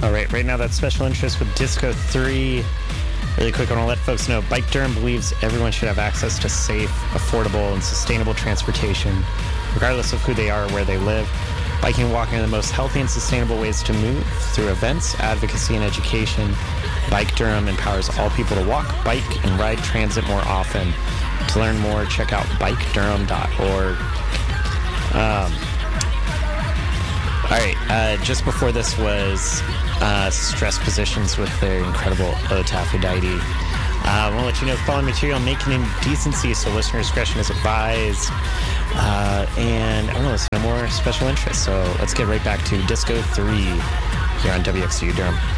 All right now that's special interest with Disco 3. Really quick, I want to let folks know Bike Durham believes everyone should have access to safe, affordable, and sustainable transportation, regardless of who they are or where they live. Biking and walking are the most healthy and sustainable ways to move. Through events, advocacy, and education, Bike Durham empowers all people to walk, bike, and ride transit more often. To learn more, check out bikedurham.org. All right, just before this was Stress Positions with their incredible Ode to Aphrodite. I want to let you know, following material making indecency, so listener discretion is advised. And I want to listen to more special interest, so let's get right back to Disco 3 here on WXU Durham.